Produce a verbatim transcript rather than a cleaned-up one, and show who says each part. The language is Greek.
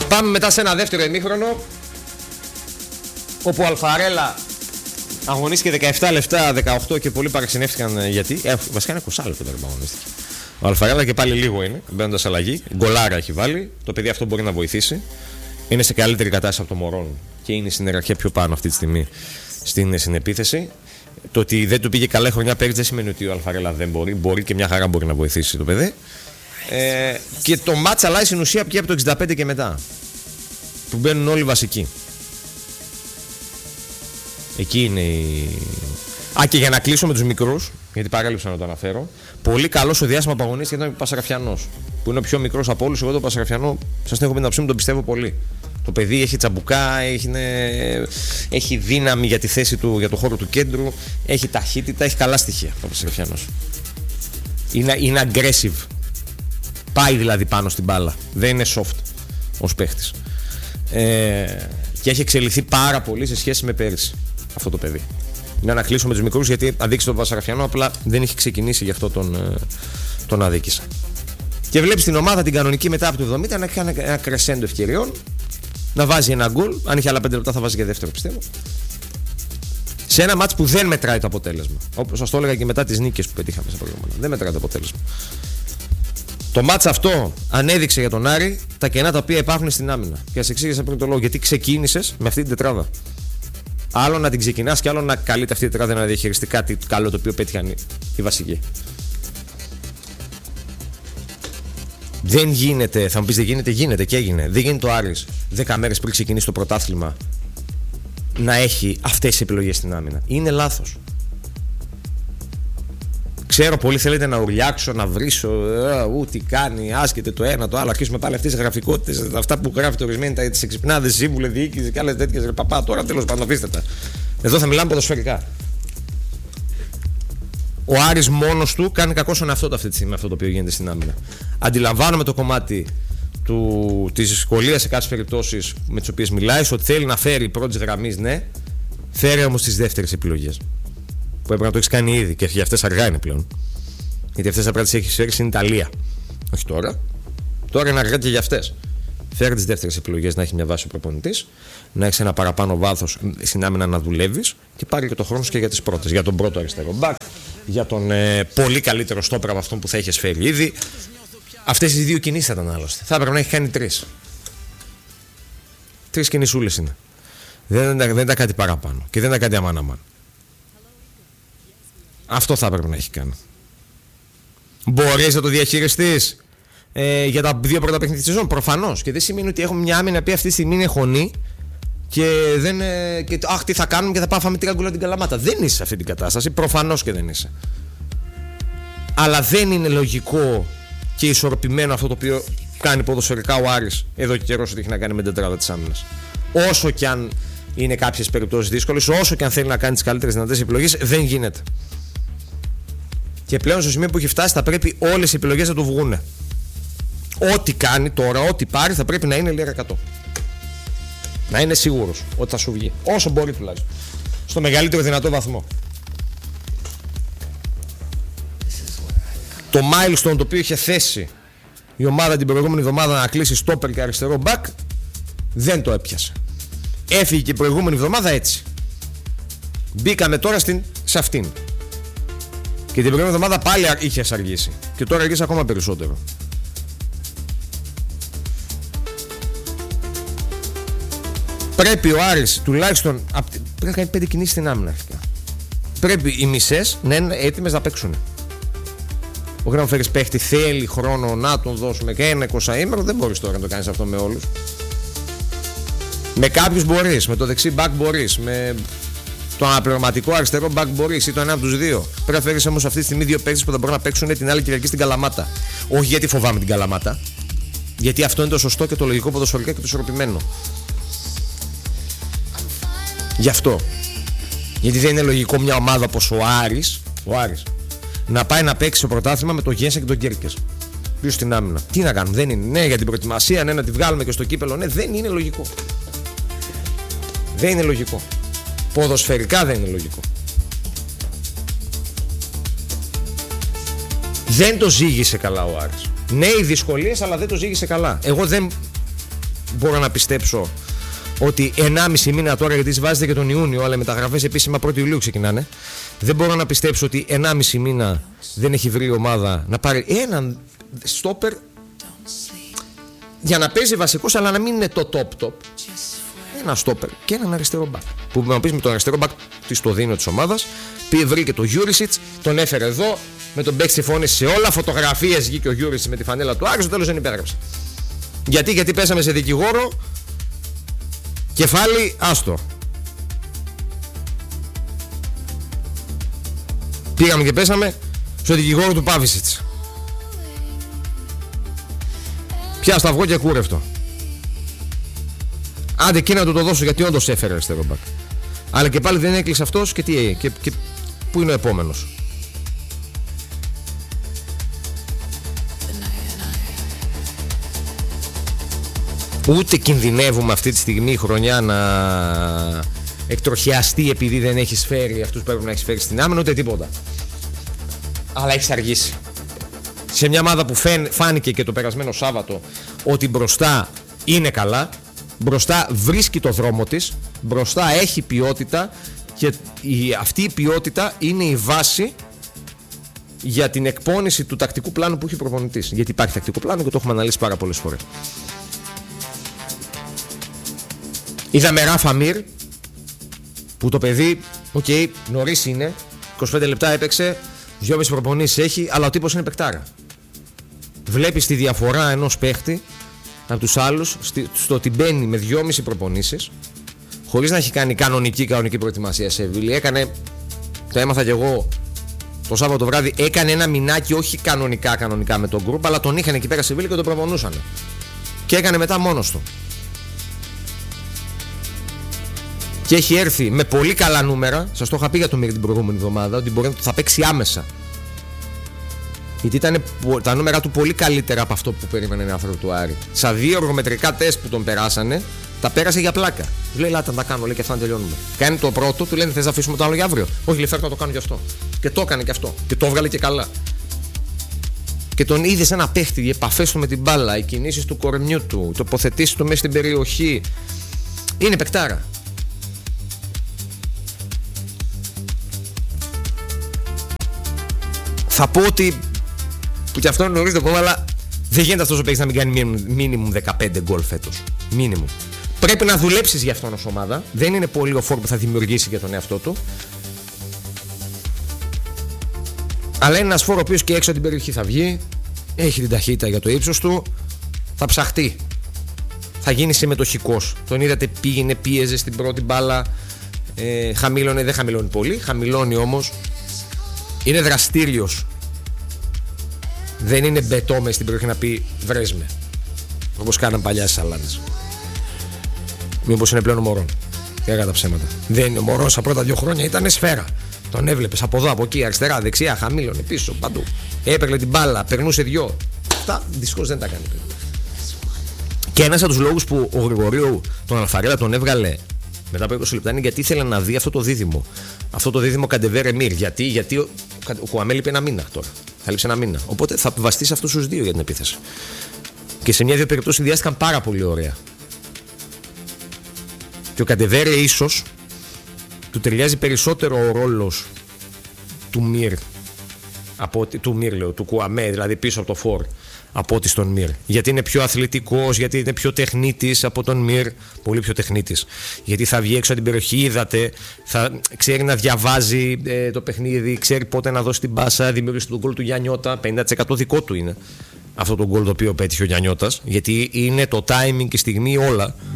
Speaker 1: Πάμε μετά σε ένα δεύτερο ημίχρονο, όπου ο Αλφαρέλα αγωνίστηκε δεκαεπτά λεπτά, δεκαοκτώ και πολλοί παραξενεύτηκαν γιατί. Ε, βασικά είναι είκοσι λεπτά που αγωνίστηκε. Ο Αλφαρέλα και πάλι λίγο είναι, μπαίνοντας αλλαγή. Γκολάρα έχει βάλει. Το παιδί αυτό μπορεί να βοηθήσει. Είναι σε καλύτερη κατάσταση από το Μωρόν και είναι στην ιεραρχία πιο πάνω αυτή τη στιγμή στην συνεπίθεση. Το ότι δεν του πήγε καλά η χρονιά πέρυσι δεν σημαίνει ότι ο Αλφαρέλα δεν μπορεί. Μπορεί και μια χαρά μπορεί να βοηθήσει το παιδί. Ε, και το μάτς αλλάζει στην ουσία πια από το εξήντα πέντε και μετά, που μπαίνουν όλοι βασικοί. Εκεί είναι η... Α, και για να κλείσω με τους μικρούς, γιατί παρέλειψα να το αναφέρω. Πολύ καλό στο διάστημα που αγωνίστηκε ήταν ο Πασαραφιανός, που είναι ο πιο μικρός από όλους. Εγώ τον Πασαραφιανό, σας την έχω πει να ψούμε, τον πιστεύω πολύ. Το παιδί έχει τσαμπουκά, έχει, έχει δύναμη για τη θέση του, για το χώρο του κέντρου, έχει ταχύτητα, έχει καλά στοιχεία ο Πασαραφιανός. Είναι, είναι aggressive. Πάει δηλαδή πάνω στην μπάλα. Δεν είναι soft ως παίχτης. Ε, και έχει εξελιχθεί πάρα πολύ σε σχέση με πέρυσι αυτό το παιδί. Να ανακλείσω με τους μικρούς, γιατί αδίκησε τον Πασαραφιανό, απλά δεν έχει ξεκινήσει, γι' αυτό τον, τον αδίκησα. Και βλέπεις την ομάδα την κανονική μετά από το εβδομήντα να έχει ένα, ένα κρεσέντο ευκαιριών, να βάζει ένα γκολ. Αν είχε άλλα πέντε λεπτά θα βάζει και δεύτερο, πιστεύω. Σε ένα μάτς που δεν μετράει το αποτέλεσμα. Όπως σας το έλεγα και μετά τις νίκες που πετύχαμε σε προηγούμενα. Δεν μετράει το αποτέλεσμα. Το μάτς αυτό ανέδειξε για τον Άρη τα κενά τα οποία υπάρχουν στην άμυνα. Και σας εξήγησα πριν το λόγο, γιατί ξεκίνησες με αυτή την τετράδα. Άλλο να την ξεκινάς και άλλο να καλείται αυτή η τετράδα να διαχειριστεί κάτι καλό το οποίο πέτυχαν οι βασικοί. Δεν γίνεται, θα μου πεις δεν γίνεται, γίνεται και έγινε. Δεν γίνεται ο Άρης δέκα μέρες πριν ξεκινήσει το πρωτάθλημα να έχει αυτές τις επιλογές στην άμυνα. Είναι λάθος. Ξέρω, πολύ θέλετε να ουρλιάξω, να βρίσω, ε, ου, τι κάνει, άσκεται το ένα, το άλλο. Αρχίσουμε πάλι αυτές τις γραφικότητες, αυτά που γράφετε ορισμένοι, τις εξυπνάδες, σύμβουλε, διοίκηση και άλλες τέτοιες. Ρε παπά, τώρα τέλος πάντων, αφήστε τα. Εδώ θα μιλάμε ποδοσφαιρικά. Ο Άρης μόνος του κάνει κακό στον εαυτό του αυτή τη στιγμή, αυτό το οποίο γίνεται στην άμυνα. Αντιλαμβάνομαι το κομμάτι της δυσκολίας σε κάποιες περιπτώσεις με τις οποίες μιλάει, ότι θέλει να φέρει πρώτης γραμμής, ναι, φέρει όμως τις δεύτερες επιλογές. Που έπρεπε να το έχει κάνει ήδη και για αυτές αργά είναι πλέον. Γιατί αυτές θα πρέπει να τις έχει φέρει στην Ιταλία. Όχι τώρα. Τώρα είναι αργά και για αυτές. Φέρει τις δεύτερες επιλογές, να έχει μια βάση ο προπονητής, να έχει ένα παραπάνω βάθος στην άμυνα να δουλεύεις και πάρει και το χρόνο και για τις πρώτες. Για τον πρώτο αριστερό μπακ, για τον ε, πολύ καλύτερο στόπερ από αυτόν που θα έχεις φέρει ήδη. Αυτές οι δύο κινήσεις θα ήταν άλλωστε. Θα έπρεπε να έχει κάνει τρεις. Τρεις κινησούλες είναι. Δεν, δεν, δεν ήταν κάτι παραπάνω και δεν ήταν κάτι αμάν-αμάν. Αυτό θα έπρεπε να έχει κάνει. Μπορείς να το διαχειριστείς ε, για τα δύο πρώτα παιχνίδια της σεζόν? Προφανώς. Και δεν σημαίνει ότι έχουμε μια άμυνα που αυτή τη στιγμή είναι χωνή και δεν. Ε, και, αχ, τι θα κάνουμε και θα πάμε φάμε τρία γκολ την Καλαμάτα. Δεν είσαι σε αυτή την κατάσταση. Προφανώς και δεν είσαι. Αλλά δεν είναι λογικό και ισορροπημένο αυτό το οποίο κάνει ποδοσφαιρικά ο Άρης εδώ και καιρός ότι έχει να κάνει με την τετράδα της άμυνας. Όσο και αν είναι κάποιες περιπτώσεις δύσκολες, όσο και αν θέλει να κάνει τις καλύτερες δυνατές επιλογές, δεν γίνεται. Και πλέον στο σημείο που έχει φτάσει θα πρέπει όλες οι επιλογές να του βγούνε. Ό,τι κάνει τώρα, ό,τι πάρει θα πρέπει να είναι λίγα εκατό. Να είναι σίγουρος ότι θα σου βγει. Όσο μπορεί τουλάχιστον. Στο μεγαλύτερο δυνατό βαθμό. Το milestone το οποίο είχε θέσει η ομάδα την προηγούμενη εβδομάδα να κλείσει στόπερ και αριστερό μπακ δεν το έπιασε. Έφυγε και η προηγούμενη εβδομάδα έτσι. Μπήκαμε τώρα στην, σε αυτήν. Και την προηγούμενη εβδομάδα πάλι είχε αργήσει. Και τώρα αργήσει ακόμα περισσότερο. Πρέπει ο Άρης τουλάχιστον πρέπει να κάνει πέντε κινήσεις στην άμυνα αρχικά. Πρέπει οι μισές να είναι έτοιμες να παίξουν. Ο Γράμμα φέρεις παίχτη, θέλει χρόνο να τον δώσουμε και ένα εικοσαήμερο. Δεν μπορείς τώρα να το κάνεις αυτό με όλους. Με κάποιους μπορείς, με το δεξί μπακ μπορείς, με το αναπληρωματικό αριστερό μπακ μπορείς ή το ένα από τους δύο. Πρέπει να φέρεις όμως αυτή τη στιγμή δύο παίκτες που θα μπορούν να παίξουν την άλλη Κυριακή στην Καλαμάτα. Όχι γιατί φοβάμαι την Καλαμάτα, γιατί αυτό είναι το σωστό και το λογικό ποδοσφαιρικά και το ισορροπημένο. Γι' αυτό. Γιατί δεν είναι λογικό μια ομάδα όπως ο Άρης, ο Άρης να πάει να παίξει στο πρωτάθλημα με τον Γένσεν και τον Κέρκες πίσω στην άμυνα. Τι να κάνουμε, δεν είναι. Ναι, για την προετοιμασία, ναι, να τη βγάλουμε και στο κύπελο. Ναι, δεν είναι λογικό. Δεν είναι λογικό. Ποδοσφαιρικά δεν είναι λογικό. Δεν το ζήγησε καλά ο Άρης. Ναι, οι δυσκολίες, αλλά δεν το ζήγησε καλά. Εγώ δεν, μπορώ να πιστέψω ότι ενάμιση μήνα τώρα, γιατί τις βάζετε και τον Ιούνιο, αλλά οι μεταγραφές επίσημα πρώτη Ιουλίου ξεκινάνε. Δεν μπορώ να πιστέψω ότι ενάμιση μήνα δεν έχει βρει η ομάδα να πάρει έναν στόπερ για να παίζει βασικός, αλλά να μην είναι το top top. Ένα στόπερ και έναν αριστερό μπακ. Που να πει με τον αριστερό μπακ τη το δίνω τη ομάδα. Πήγε, βρήκε το Γιούρισιτ, τον έφερε εδώ. Με τον Μπέκ συμφώνησε σε όλα. Φωτογραφίες βγήκε ο Γιούρισιτ με τη φανέλα του Άρη. Στο τέλος δεν υπέγραψε. Γιατί, γιατί πέσαμε σε δικηγόρο. Κεφάλι, άστο. Πήγαμε και πέσαμε στο δικηγόρο του Πάβησιτς. Πια σταυγό και κούρευτο. Άντε εκεί να του το δώσω, γιατί όντως έφερε αριστερό μπακ. Αλλά και πάλι δεν έκλεισε αυτός και τι, και, και πού είναι ο επόμενος. Ούτε κινδυνεύουμε αυτή τη στιγμή η χρονιά να εκτροχιαστεί επειδή δεν έχεις φέρει αυτούς που πρέπει να έχεις φέρει στην άμυνα, ούτε τίποτα. Αλλά έχεις αργήσει. Σε μια ομάδα που φάνηκε και το περασμένο Σάββατο ότι μπροστά είναι καλά, μπροστά βρίσκει το δρόμο της, μπροστά έχει ποιότητα και η, αυτή η ποιότητα είναι η βάση για την εκπόνηση του τακτικού πλάνου που έχει ο προπονητής. Γιατί υπάρχει τακτικό πλάνο και το έχουμε αναλύσει πάρα πολλές φορές. Είδαμε Ράφα Μιρ που το παιδί, οκ, okay, νωρίς είναι, είκοσι πέντε λεπτά έπαιξε, δυόμισι προπονήσεις έχει, αλλά ο τύπος είναι παικτάρα. Βλέπεις τη διαφορά ενός παίχτη από τους άλλους στο ότι μπαίνει με δυόμισι προπονήσεις χωρίς να έχει κάνει κανονική κανονική προετοιμασία σε Σεβίλη. Έκανε, το έμαθα κι εγώ το Σάββατο βράδυ, έκανε ένα μηνάκι όχι κανονικά κανονικά με τον γκρουπ, αλλά τον είχαν εκεί πέρα σε Σεβίλη και τον προπονούσαν. Και έκανε μετά μόνος του. Και έχει έρθει με πολύ καλά νούμερα. Σας το είχα πει για τον Μίρ την προηγούμενη εβδομάδα, ότι μπορεί, θα παίξει άμεσα. Γιατί ήταν τα νούμερα του πολύ καλύτερα από αυτό που περίμενε ένα άνθρωπο του Άρη. Στα δύο εργομετρικά τεστ που τον περάσανε, τα πέρασε για πλάκα. Του λέει: Λάτε να τα κάνω, λέει, και αυτά να τελειώνουμε. Κάνει το πρώτο, του λένε: Θες να αφήσουμε το άλλο για αύριο? Όχι, λέει: Φέρνω να το κάνω κι αυτό. Και το έκανε κι αυτό. Και το έβγαλε και καλά. Και τον είδε σε ένα παίχτη, οι επαφές του με την μπάλα, οι κινήσεις του κορμιού του, οι τοποθετήσεις του μέσα στην περιοχή. Είναι παικτάρα. Θα πω ότι, που κι αυτό είναι νωρίς το κόμμα, αλλά δεν γίνεται αυτός ο παίκτης να μην κάνει μίνιμουμ δεκαπέντε γκολ φέτος. Μίνιμουμ. Πρέπει να δουλέψεις για αυτόν ως ομάδα. Δεν είναι πολύ ο φόρ που θα δημιουργήσει για τον εαυτό του. Αλλά είναι ένας φόρ ο οποίος και έξω από την περιοχή θα βγει. Έχει την ταχύτητα για το ύψος του. Θα ψαχτεί. Θα γίνει συμμετοχικός. Τον είδατε, πήγαινε, πίεζε στην πρώτη μπάλα. Ε, χαμήλωνε, δεν χαμηλώνει πολύ. Χαμηλώνει όμως. Είναι δραστήριος. Δεν είναι μπετό μες στην περιοχή να πει βρες με, όπως κάναν παλιά στις σαλάνες. Μήπως είναι πλέον ο Μωρόν? Και έγα τα ψέματα. Δεν είναι ο Μωρόν. Στα πρώτα δύο χρόνια ήταν σφαίρα. Τον έβλεπες από εδώ, από εκεί, αριστερά, δεξιά, χαμήλωνε, πίσω, παντού. Έπαιρνε την μπάλα, περνούσε δυο. Αυτά δυστυχώς δεν τα κάνει. Και ένας από τους λόγους που ο Γρηγορίου τον Αλφαρέλα τον έβγαλε μετά από είκοσι λεπτά είναι γιατί ήθελε να δει αυτό το δίδυμο. Αυτό το δίδυμο Καντεβέρε Μιρ. Γιατί, γιατί ο, ο Κουαμέ λείπει ένα μήνα τώρα. Θα λείψει ένα μήνα. Οπότε θα βαστεί σε αυτούς τους δύο για την επίθεση. Και σε μια-δύο περιπτώσεις συνδυάστηκαν πάρα πολύ ωραία. Και ο Καντεβέρε ίσως του ταιριάζει περισσότερο ο ρόλος του Μιρ. Από, του Μιρ λέω, του Κουαμέ, δηλαδή πίσω από το φορ, από ό,τι στον Μιρ. Γιατί είναι πιο αθλητικός, γιατί είναι πιο τεχνίτης από τον Μιρ, πολύ πιο τεχνίτης. Γιατί θα βγει έξω από την περιοχή, είδατε, θα ξέρει να διαβάζει ε, το παιχνίδι, ξέρει πότε να δώσει την πάσα, δημιούργησε τον γκολ του Γιαννιώτα, πενήντα τοις εκατό δικό του είναι αυτό το γκολ το οποίο πέτυχε ο Γιαννιώτας, γιατί είναι το timing και η στιγμή όλα.